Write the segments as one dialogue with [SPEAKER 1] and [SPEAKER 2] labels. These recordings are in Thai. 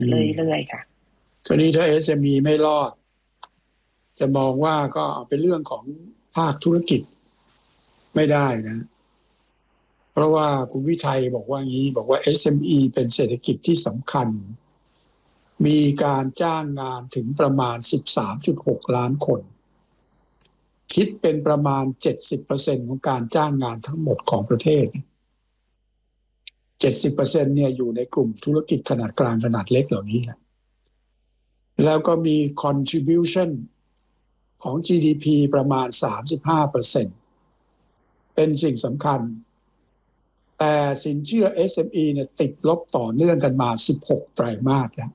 [SPEAKER 1] เรื่อยๆค่ะ
[SPEAKER 2] คราวนี้ถ้า SME ไม่รอดจะมองว่าก็เป็นเรื่องของภาคธุรกิจไม่ได้นะเพราะว่าคุณวิทัยบอกว่างี้บอกว่า SME เป็นเศรษฐกิจที่สำคัญมีการจ้างงานถึงประมาณ13.6 ล้านคนคิดเป็นประมาณ70%ของการจ้างงานทั้งหมดของประเทศ70%เนี่ยอยู่ในกลุ่มธุรกิจขนาดกลางขนาดเล็กเหล่านี้แหละแล้วก็มี contribution ของ GDP ประมาณ35%เป็นสิ่งสำคัญแต่สินเชื่อ SME เนี่ยติดลบต่อเนื่องกันมา16 ไตรมาสแล้ว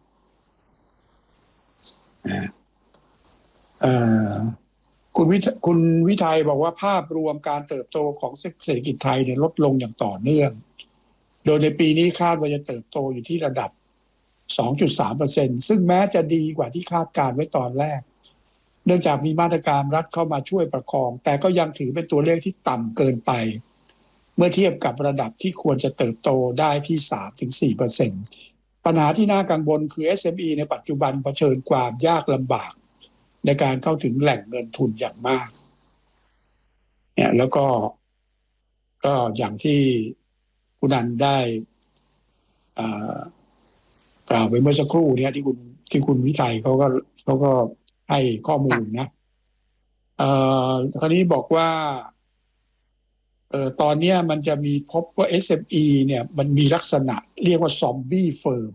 [SPEAKER 2] คุณวิทัยบอกว่าภาพรวมการเติบโตของเศรษฐกิจไทยเนี่ยลดลงอย่างต่อเนื่องโดยในปีนี้คาดว่าจะเติบโตอยู่ที่ระดับ 2.3% ซึ่งแม้จะดีกว่าที่คาดการไว้ตอนแรกเนื่องจากมีมาตรการรัฐเข้ามาช่วยประคองแต่ก็ยังถือเป็นตัวเลขที่ต่ำเกินไปเมื่อเทียบกับระดับที่ควรจะเติบโตได้ที่ 3-4% ปัญหาที่น่ากังวลคือ SME ในปัจจุบันเผชิญความยากลำบากในการเข้าถึงแหล่งเงินทุนอย่างมากเนี่ยแล้วก็อย่างที่คุณนันได้กล่าวไปเมื่อสักครู่เนี่ยที่คุณวิทัยเขาก็ให้ข้อมูลนะคราวนี้บอกว่าตอนนี้มันจะมีพบว่า SME เนี่ยมันมีลักษณะเรียกว่าซอมบี้เฟิร์ม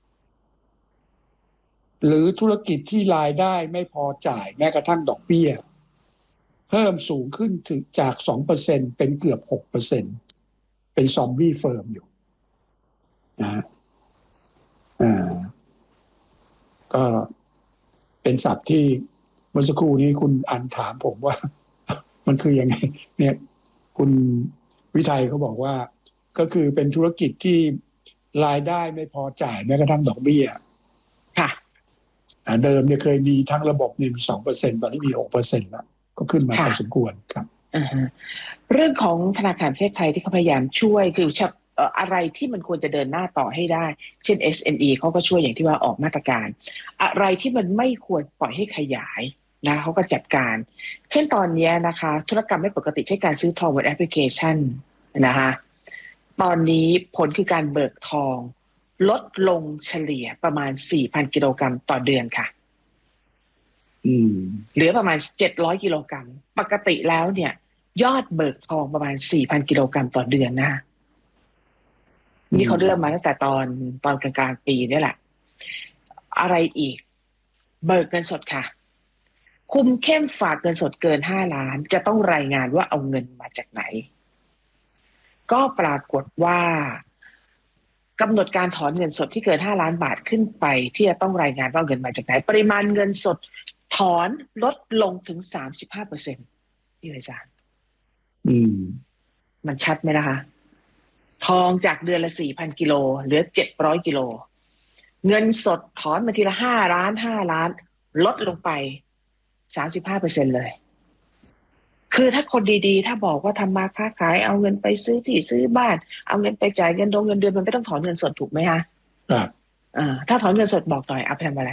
[SPEAKER 2] หรือธุรกิจที่รายได้ไม่พอจ่ายแม้กระทั่งดอกเบี้ยเพิ่มสูงขึ้นถึงจาก 2% เป็นเกือบ 6% เป็นซอมบี้เฟิร์มอยู่นะก็เป็นศัพท์ที่เมื่อสักครู่นี้คุณอันถามผมว่ามันคือยังไงเนี่ยคุณวิทัยเขาบอกว่าก็คือเป็นธุรกิจที่รายได้ไม่พอจ่ายแม้กระทั่งดอกเบี้ย
[SPEAKER 1] ค่ะ
[SPEAKER 2] เดิมเนี่ยเคยมีทั้งระบบเนี่ยมี 2% ตอนนี้มี 6% แล้วก็ขึ้นมาพอสมควรครับ
[SPEAKER 1] เรื่องของธนาคารประเทศไทยที่เขาพยายามช่วยคืออะไรที่มันควรจะเดินหน้าต่อให้ได้เช่น SME เขาก็ช่วยอย่างที่ว่าออกมาตรการอะไรที่มันไม่ควรปล่อยให้ขยายนะเขาก็จัดการเช่นตอนนี้นะคะธุรกรรมไม่ปกติใช้การซื้อทองบนแอปพลิเคชันนะคะตอนนี้ผลคือการเบิกทองลดลงเฉลี่ยประมาณ 4,000 กิโลกรัมต่อเดือนค่ะเหลือประมาณ700 กิโลกรัมปกติแล้วเนี่ยยอดเบิกทองประมาณ 4,000 กิโลกรัมต่อเดือนนะนี่เขาเริ่มมาตั้งแต่ตอนกลางปีนี่แหละอะไรอีกเบิกเงินสดค่ะคุมเข้มฝากเงินสดเกิน5 ล้านจะต้องรายงานว่าเอาเงินมาจากไหนก็ปรากฏว่ากำหนดการถอนเงินสดที่เกิน5 ล้านบาทขึ้นไปที่จะต้องรายงานว่าเงินมาจากไหนปริมาณเงินสดถอนลดลงถึง 35%พี่อาจารย์มันชัดไหมล่ะคะทองจากเดือนละ 4,000 กิโลเหลือ700 กิโลเงินสดถอนมาทีละ5 ล้าน5 ล้านลดลงไป 35% เลยคือถ้าคนดีๆถ้าบอกว่าทำมาค้าขายเอาเงินไปซื้อที่ซื้อบ้านเอาเงินไปจ่ายเงินเดือนมันไม่ต้องถอนเงินสดถูกไหมคะ
[SPEAKER 2] ครับ
[SPEAKER 1] ถ้าถอนเงินสดบอกหน่อยเอาไปทำอะไร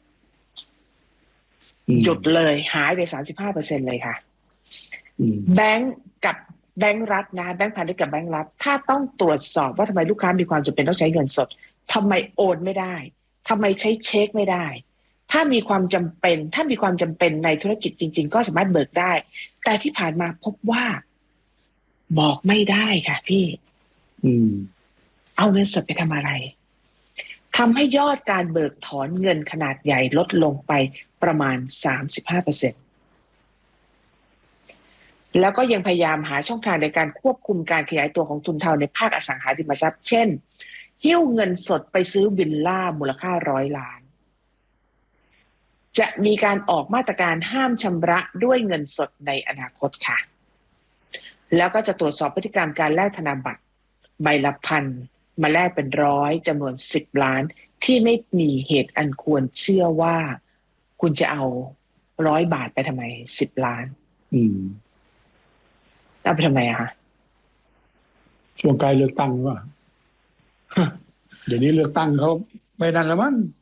[SPEAKER 1] หยุดเลยหายไป 35% เลยค่ะแบงก์กับแบงก์รัฐนะแบงก์พาณิชย์กับแบงก์รัฐถ้าต้องตรวจสอบว่าทำไมลูกค้ามีความจำเป็นต้องใช้เงินสดทำไมโอนไม่ได้ทำไมใช้เช็คไม่ได้ถ้ามีความจำเป็นในธุรกิจจริงๆก็สามารถเบิกได้แต่ที่ผ่านมาพบว่าบอกไม่ได้ค่ะพี่เอาเงินสดไปทำอะไรทำให้ยอดการเบิกถอนเงินขนาดใหญ่ลดลงไปประมาณ 35%แล้วก็ยังพยายามหาช่องทางในการควบคุมการขยายตัวของทุนเทาในภาคอสังหาริมทรัพย์เช่นหิ้วเงินสดไปซื้อวิลล่ามูลค่า100 ล้านจะมีการออกมาตรการห้ามชำระด้วยเงินสดในอนาคตค่ะแล้วก็จะตรวจสอบพฤติกรรมการแลกธนบัตรใบละ1,000มาแลกเป็น100จำนวน10 ล้านที่ไม่มีเหตุอันควรเชื่อว่าคุณจะเอา100 บาทไปทำไม10 ล้านเอาไปทำไมอะคะ
[SPEAKER 2] ช่วงใกล้เลือกตั้งหรือเปล่าเดี๋ยวนี้เลือกตั้งเขาไม่นั่นแล้วมั้ง